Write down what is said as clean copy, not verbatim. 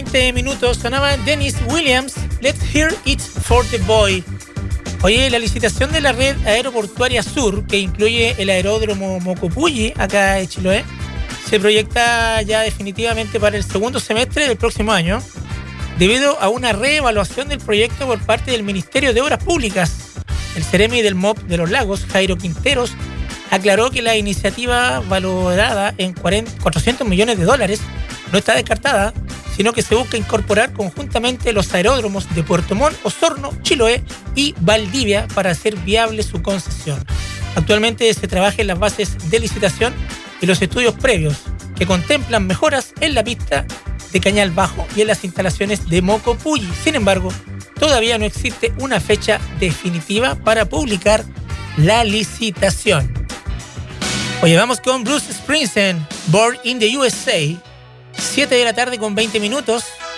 20 minutos sonaba Dennis Williams, Let's Hear It for the Boy. Oye, la licitación de la red aeroportuaria sur, que incluye el aeródromo Mocopulli, acá en Chiloé, se proyecta ya definitivamente para el segundo semestre del próximo año, debido a una reevaluación del proyecto por parte del Ministerio de Obras Públicas. El Ceremi del MOP de los Lagos, Jairo Quinteros, aclaró que la iniciativa valorada en $400 millones no está descartada, sino que se busca incorporar conjuntamente los aeródromos de Puerto Montt, Osorno, Chiloé y Valdivia para hacer viable su concesión. Actualmente se trabaja en las bases de licitación y los estudios previos, que contemplan mejoras en la pista de Cañal Bajo y en las instalaciones de Mocopulli. Sin embargo, todavía no existe una fecha definitiva para publicar la licitación. Oye, vamos con Bruce Springsteen, Born in the USA. 7 de la tarde con 20 minutos.